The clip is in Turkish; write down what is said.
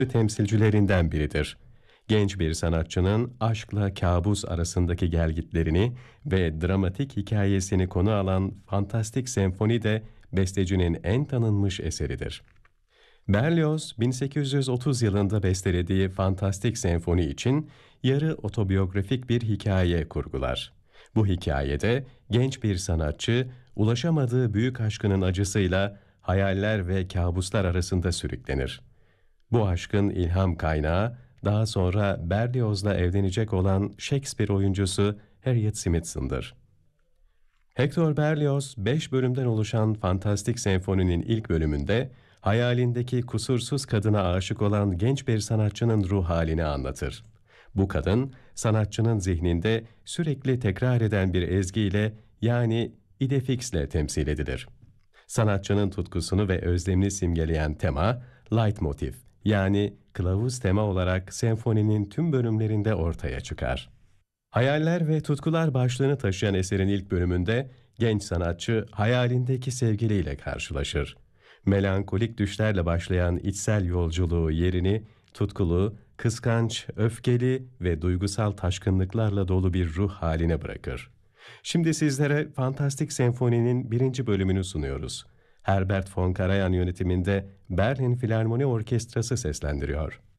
temsilcilerinden biridir. Genç bir sanatçının aşkla kabus arasındaki gelgitlerini ve dramatik hikayesini konu alan Fantastik Senfoni de bestecinin en tanınmış eseridir. Berlioz, 1830 yılında bestelediği Fantastik Senfoni için yarı otobiyografik bir hikaye kurgular. Bu hikayede genç bir sanatçı, ulaşamadığı büyük aşkının acısıyla hayaller ve kabuslar arasında sürüklenir. Bu aşkın ilham kaynağı, daha sonra Berlioz'la evlenecek olan Shakespeare oyuncusu Harriet Smithson'dır. Hector Berlioz, 5 bölümden oluşan Fantastik Senfoni'nin ilk bölümünde, hayalindeki kusursuz kadına aşık olan genç bir sanatçının ruh halini anlatır. Bu kadın, sanatçının zihninde sürekli tekrar eden bir ezgiyle, yani idefixle temsil edilir. Sanatçının tutkusunu ve özlemini simgeleyen tema, leitmotiv, yani kılavuz tema olarak senfoninin tüm bölümlerinde ortaya çıkar. Hayaller ve tutkular başlığını taşıyan eserin ilk bölümünde genç sanatçı hayalindeki sevgiliyle karşılaşır. Melankolik düşlerle başlayan içsel yolculuğu yerini tutkulu, kıskanç, öfkeli ve duygusal taşkınlıklarla dolu bir ruh haline bırakır. Şimdi sizlere Fantastik Senfoni'nin birinci bölümünü sunuyoruz. Herbert von Karajan yönetiminde Berlin Filarmoni Orkestrası seslendiriyor.